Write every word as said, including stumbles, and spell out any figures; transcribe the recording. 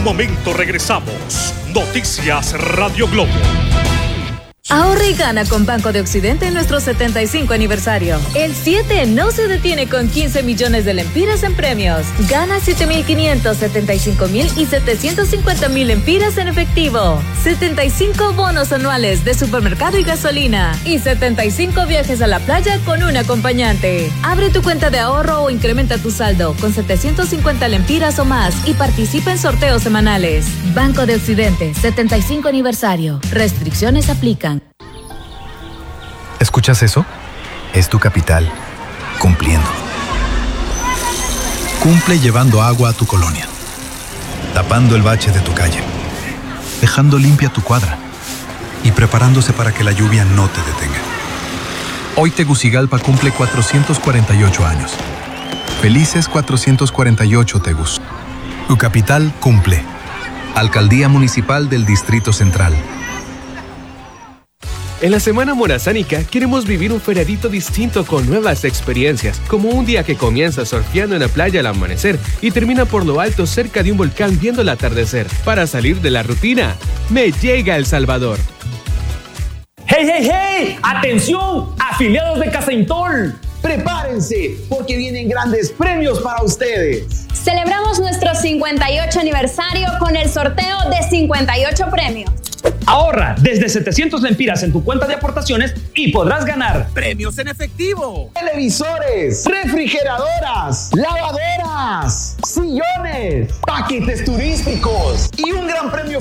momento regresamos. Noticias Radio Globo. Ahorra y gana con Banco de Occidente en nuestro setenta y cinco aniversario. El siete no se detiene con quince millones de lempiras en premios. Gana siete mil quinientos, setenta y cinco mil y setecientos cincuenta mil lempiras en efectivo. setenta y cinco bonos anuales de supermercado y gasolina. Y setenta y cinco viajes a la playa con un acompañante. Abre tu cuenta de ahorro o incrementa tu saldo con setecientos cincuenta lempiras o más y participa en sorteos semanales. Banco de Occidente, setenta y cinco aniversario. Restricciones aplican. ¿Escuchas eso? Es tu capital, cumpliendo. Cumple llevando agua a tu colonia, tapando el bache de tu calle, dejando limpia tu cuadra y preparándose para que la lluvia no te detenga. Hoy Tegucigalpa cumple cuatrocientos cuarenta y ocho años. Felices cuatrocientos cuarenta y ocho Tegus. Tu capital cumple. Alcaldía Municipal del Distrito Central. En la Semana Morazánica queremos vivir un feriadito distinto con nuevas experiencias, como un día que comienza surfeando en la playa al amanecer y termina por lo alto cerca de un volcán viendo el atardecer. Para salir de la rutina, Me Llega El Salvador. ¡Hey, hey, hey! ¡Atención, afiliados de Casaintol! Prepárense, porque vienen grandes premios para ustedes. Celebramos nuestro cincuenta y ocho aniversario con el sorteo de cincuenta y ocho premios. Ahorra desde setecientos lempiras en tu cuenta de aportaciones y podrás ganar premios en efectivo, televisores, refrigeradoras, lavadoras, sillones, paquetes turísticos y un gran premio